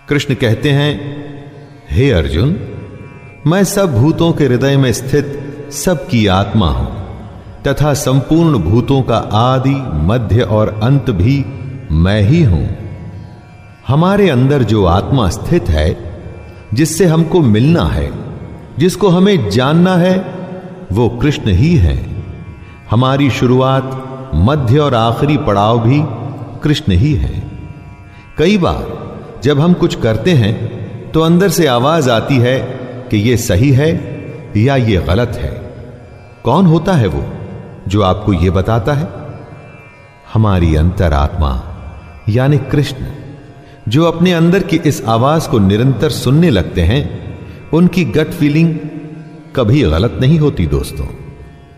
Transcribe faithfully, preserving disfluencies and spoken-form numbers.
कृष्ण कहते हैं, हे अर्जुन, मैं सब भूतों के हृदय में स्थित सबकी आत्मा हूं तथा संपूर्ण भूतों का आदि, मध्य और अंत भी मैं ही हूं। हमारे अंदर जो आत्मा स्थित है, जिससे हमको मिलना है, जिसको हमें जानना है, वो कृष्ण ही है। हमारी शुरुआत, मध्य और आखिरी पड़ाव भी कृष्ण ही है। कई बार जब हम कुछ करते हैं तो अंदर से आवाज आती है कि ये सही है या ये गलत है। कौन होता है वो जो आपको ये बताता है? हमारी अंतरात्मा यानी कृष्ण, जो अपने अंदर की इस आवाज को निरंतर सुनने लगते हैं, उनकी गट फीलिंग कभी गलत नहीं होती दोस्तों।